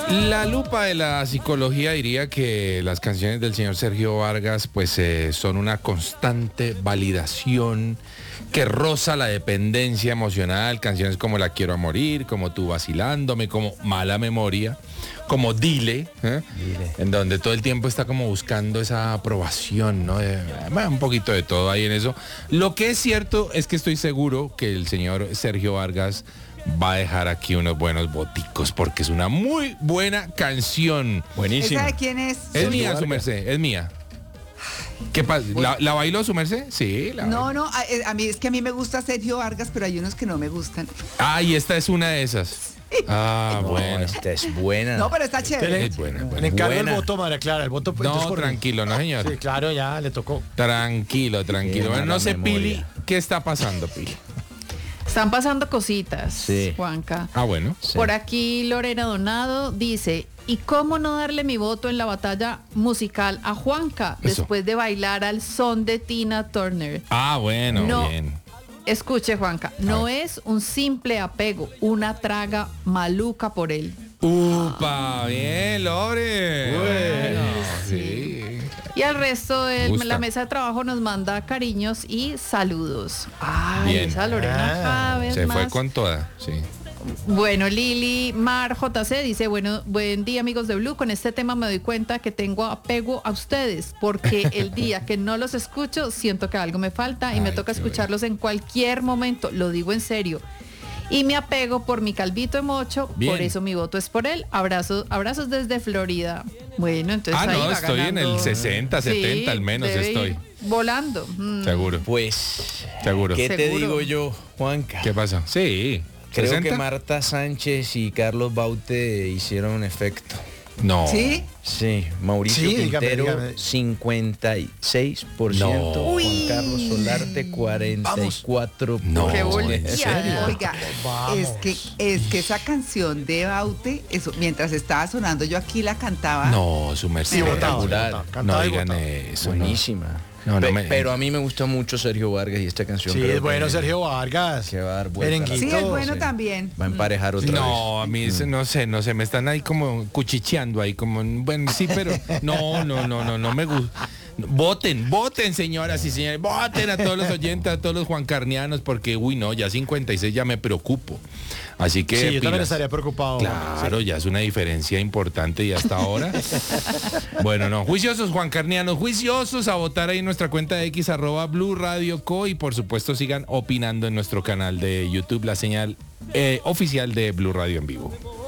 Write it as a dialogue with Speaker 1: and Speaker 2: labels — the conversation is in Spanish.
Speaker 1: La lupa de la psicología diría que las canciones del señor Sergio Vargas pues son una constante validación que roza la dependencia emocional. Canciones como La Quiero a Morir, como Tú Vacilándome, como Mala Memoria, como Dile, en donde todo el tiempo está como buscando esa aprobación, ¿no? Un poquito de todo ahí en eso. Lo que es cierto es que estoy seguro que el señor Sergio Vargas va a dejar aquí unos buenos boticos porque es una muy buena canción.
Speaker 2: Buenísima.
Speaker 3: ¿Esa de quién es?
Speaker 1: Es mía, su merced, es mía. ¿Qué pasa? ¿La bailó su merced? Sí.
Speaker 3: No, a mí es que a mí me gusta Sergio Vargas, pero hay unos que no me gustan.
Speaker 1: Ah, y esta es una de esas. Ah,
Speaker 2: No,
Speaker 1: bueno.
Speaker 2: esta es buena.
Speaker 3: No, pero está chévere.
Speaker 1: Es buena.
Speaker 4: Le encargo
Speaker 2: Buena.
Speaker 4: el voto, María Clara. El voto
Speaker 1: No,
Speaker 4: entonces,
Speaker 1: tranquilo, no, señor.
Speaker 4: Sí, claro, ya le tocó.
Speaker 1: Tranquilo. Bueno,
Speaker 2: mala
Speaker 1: no sé,
Speaker 2: memoria.
Speaker 1: Pili, ¿qué está pasando, Pili?
Speaker 5: Están pasando cositas,
Speaker 2: Sí.
Speaker 5: Juanca.
Speaker 1: Ah, bueno.
Speaker 2: Sí.
Speaker 5: Por aquí Lorena Donado dice, ¿y cómo no darle mi voto en la batalla musical a Juanca
Speaker 1: Eso.
Speaker 5: después de bailar al son de Tina Turner?
Speaker 1: Ah, bueno,
Speaker 5: No.
Speaker 1: bien.
Speaker 5: Escuche, Juanca, no es un simple apego, una traga maluca por él.
Speaker 1: Upa, bien, Lore.
Speaker 5: Bueno,
Speaker 1: sí.
Speaker 5: Y al resto de
Speaker 1: Gusta.
Speaker 5: la mesa de trabajo nos manda cariños y saludos. Ay,
Speaker 1: Bien.
Speaker 5: esa Lorena cada vez
Speaker 1: Se
Speaker 5: más.
Speaker 1: fue con toda, sí.
Speaker 5: Bueno, Lili Mar JC dice, bueno, buen día amigos de Blue, con este tema me doy cuenta que tengo apego a ustedes, porque el día que no los escucho siento que algo me falta y me
Speaker 1: Ay,
Speaker 5: toca
Speaker 1: qué
Speaker 5: escucharlos en cualquier momento, lo digo en serio. Y me apego por mi calvito de mocho,
Speaker 1: Bien.
Speaker 5: por eso mi voto es por él. Abrazos desde Florida. Bueno, entonces ahí
Speaker 1: No,
Speaker 5: va
Speaker 1: estoy en
Speaker 5: ganando.
Speaker 1: el 60, 70 al menos
Speaker 5: debe
Speaker 1: estoy.
Speaker 5: ir volando.
Speaker 1: Seguro.
Speaker 2: Pues,
Speaker 1: Seguro.
Speaker 2: ¿qué te
Speaker 5: Seguro.
Speaker 2: digo yo, Juanca?
Speaker 1: ¿Qué pasa? Sí.
Speaker 2: Creo
Speaker 1: 60.
Speaker 2: que Marta Sánchez y Carlos Baute hicieron un efecto.
Speaker 1: No.
Speaker 3: ¿Sí?
Speaker 2: Sí, Mauricio
Speaker 4: Sí, dígame,
Speaker 2: Quintero,
Speaker 4: dígame.
Speaker 2: 56%,
Speaker 1: No.
Speaker 2: Juan Carlos Solarte, 44%.
Speaker 1: No.
Speaker 5: Qué
Speaker 1: ¿en
Speaker 5: volteada.
Speaker 1: serio?
Speaker 3: Oiga,
Speaker 4: Vamos.
Speaker 3: es que esa canción de Baute, eso, mientras estaba sonando yo aquí la cantaba.
Speaker 1: No, su merced.
Speaker 4: Y votado,
Speaker 2: Espectacular.
Speaker 4: votado,
Speaker 1: No
Speaker 4: cantado y
Speaker 1: digan
Speaker 4: votado.
Speaker 1: eso. no.
Speaker 2: Buenísima.
Speaker 1: No, no me-
Speaker 2: Pero a mí me gusta mucho Sergio Vargas y esta canción.
Speaker 4: Sí,
Speaker 2: creo
Speaker 4: es bueno
Speaker 2: que
Speaker 4: Sergio Vargas.
Speaker 2: que va a dar vuelta.
Speaker 4: Merenguito.
Speaker 3: Sí, es bueno
Speaker 2: Sí.
Speaker 3: también.
Speaker 2: Va a emparejar otra vez.
Speaker 1: No, a mí no sé, me están ahí como cuchicheando ahí como, bueno, sí, pero no me gusta. Voten, señoras y señores, voten a todos los oyentes, a todos los juancarnianos, porque, uy, no, ya 56 ya me preocupo. Así que
Speaker 4: Sí, yo también
Speaker 1: pilas.
Speaker 4: estaría preocupado.
Speaker 1: Claro, ya es una diferencia importante y hasta ahora. Bueno, no, juiciosos juancarnianos, juiciosos a votar ahí en nuestra cuenta de X @Blue Radio Co, y por supuesto sigan opinando en nuestro canal de YouTube, la señal oficial de Blue Radio en vivo.